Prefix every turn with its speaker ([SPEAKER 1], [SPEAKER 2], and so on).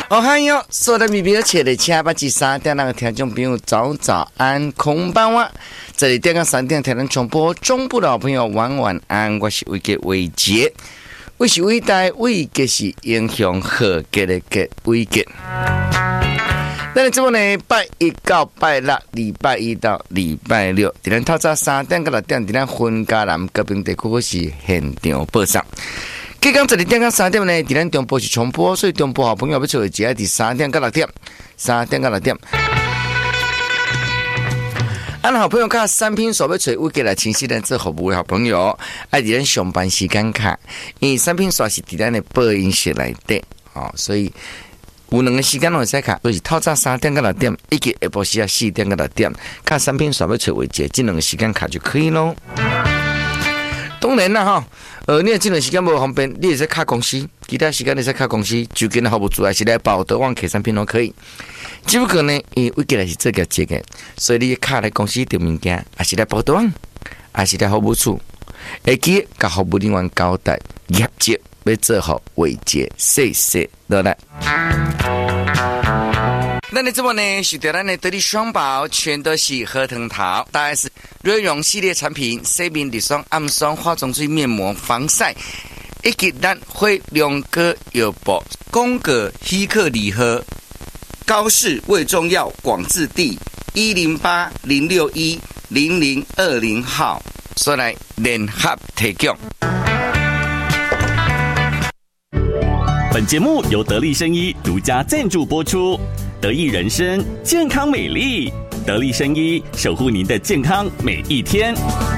[SPEAKER 1] 哦嗨哟，所有的米比切的七八七3点那个听众朋友早安，空班哇！这里电个3点台湾重播，中部的好朋友晚安，我是伟杰伟杰，我是伟大伟杰是英雄和杰的杰伟杰。那你这么呢？拜一到拜六，礼拜一到礼拜六，在咱透早3点到6点，在咱分家南高屏地区是现场播送。刚刚这里点到3点呢，在咱中部是重播，所以中部好朋友要做的只要在3点到6点，3点到6点。俺好朋友看三拼所要找我给来清晰的做服务的好朋友，在咱上班时间看，因为三拼所是在咱的播音室内底，所以。有2个时间拢会使看，就是透早3点到6点，以及下晡时啊4点到6点，看三篇耍要找位置，这2个时间卡就可以咯。当然啦你这2个时间无方便，你也在卡公司，其他时间你在卡公司，就跟服务组还是来报德旺客三篇都可以。只不过呢，因为我过来是这个节的，所以你卡来公司订物件，还是来报德旺，还是来服务处，会记甲服务人员交代业绩。要做好伟杰，谢谢，落来。那你这么呢？是对咱的得力双宝，全都是核桃桃，大概是瑞容系列产品，洗面乳霜、暗霜、化妆水、面膜、防晒，以及咱会2个药包，宫格希克里和高氏胃中药广治地108-061-0020号，所来联合提供。
[SPEAKER 2] 本节目由得力生医独家赞助播出，得益人生健康美丽，得力生医守护您的健康每一天。